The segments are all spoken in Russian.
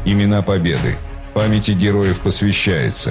Имена победы. Памяти героев посвящается.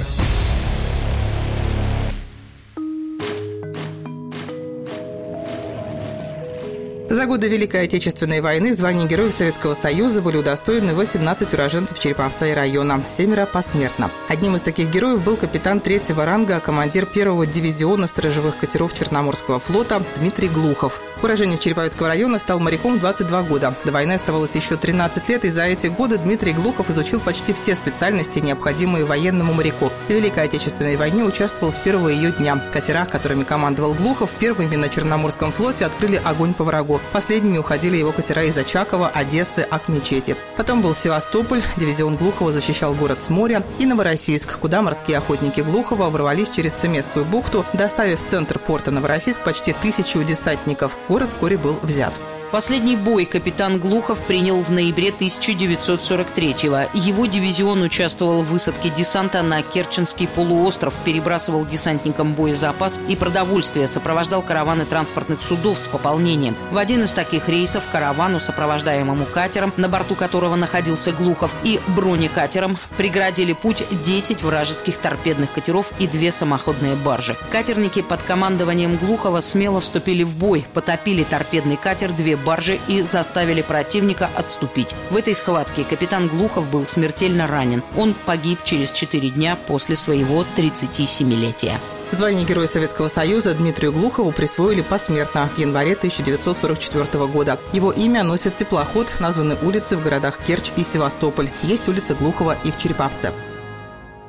За годы Великой Отечественной войны звания Героев Советского Союза были удостоены 18 уроженцев Череповца и района, 7 посмертно. Одним из таких героев был капитан 3-го ранга, командир 1-го дивизиона сторожевых катеров Черноморского флота Дмитрий Глухов. Уроженец Череповецкого района, стал моряком в 22 года. До войны оставалось еще 13 лет, и за эти годы Дмитрий Глухов изучил почти все специальности, необходимые военному моряку. В Великой Отечественной войне участвовал с первого ее дня. Катера, которыми командовал Глухов, первыми на Черноморском флоте открыли огонь по врагу. Последними уходили его катера из Очакова, Одессы, Акмечети. Потом был Севастополь, дивизион Глухова защищал город с моря, и Новороссийск, куда морские охотники Глухова ворвались через Цемесскую бухту, доставив в центр порта Новороссийск почти 1000 десантников. Город вскоре был взят. Последний бой капитан Глухов принял в ноябре 1943-го. Его дивизион участвовал в высадке десанта на Керченский полуостров, перебрасывал десантникам боезапас и продовольствие, сопровождал караваны транспортных судов с пополнением. В один из таких рейсов каравану, сопровождаемому катером, на борту которого находился Глухов, и бронекатером преградили путь 10 вражеских торпедных катеров и 2 самоходные баржи. Катерники под командованием Глухова смело вступили в бой, потопили торпедный катер, 2 баржи и заставили противника отступить. В этой схватке капитан Глухов был смертельно ранен. Он погиб через 4 дня после своего 37-летия. Звание Героя Советского Союза Дмитрию Глухову присвоили посмертно в январе 1944 года. Его имя носит теплоход, названы улицы в городах Керчь и Севастополь. Есть улица Глухова и в Череповце.